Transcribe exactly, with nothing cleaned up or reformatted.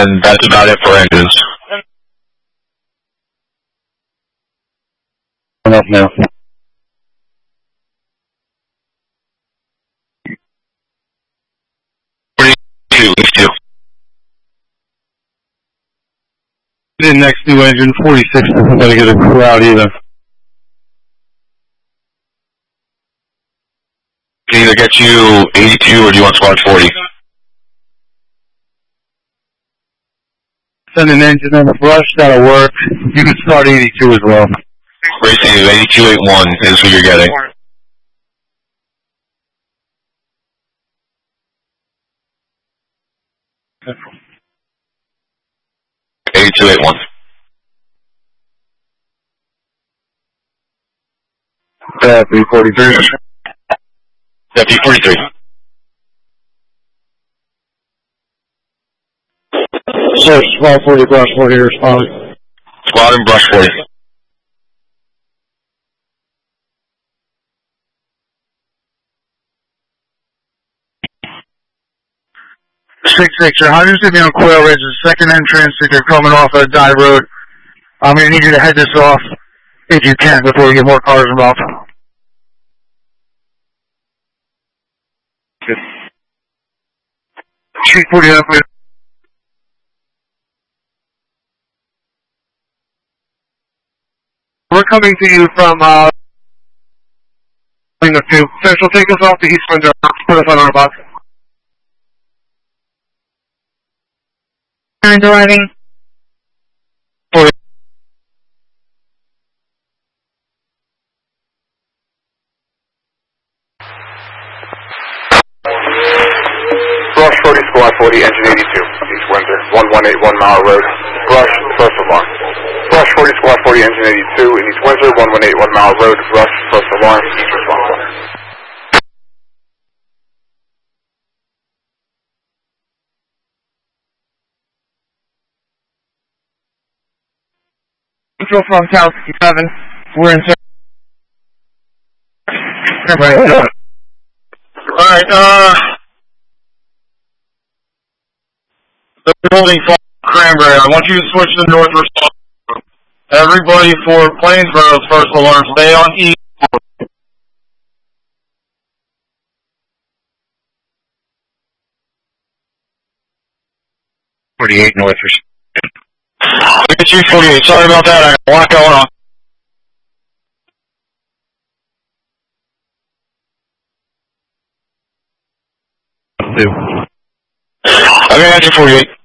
and that's about it for engines. Up now. forty-two, lift two. The next new engine, forty-six, isn't going to get a crew out either. Can either get you eighty-two or do you want squad forty? Send an engine on the brush, that'll work. You can start eighty-two as well. Racing is eighty-two eighty-one is who you're getting. eighty-two eighty-one. Yeah, three forty-three. Yeah, P forty-three. So, squad forty, brush forty, responding. Squad and brush forty. Six six, your Hunter's going to be on Quail Ridge, the second entrance if you're coming off a dive road. I'm going to need you to head this off if you can before we get more cars involved. Street forty up with. We're coming to you from, uh, two. Central, take us off the east window. Put us on our box. I'm driving. forty. Brush forty, squad forty, engine eighty-two, East Windsor, one one eight one mile road. Brush, first alarm. Brush forty, squad forty, engine eighty-two, in East Windsor, one one eight one mile road. Brush, first alarm, east response. Control from Tower fifty-seven. We're in. Right. Alright, uh... the building for Cranberry, I want you to switch to north response. Everybody for Plainsborough's first alarm, stay on E. forty-eight north. Look at you, forty-eight. Sorry about that. I got a lot going on. Two. Okay, that's your forty-eight.